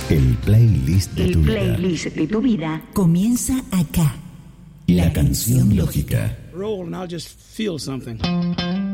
El playlist de tu vida. El playlist de tu vida comienza acá. La canción lógica. Roll and I'll just feel something.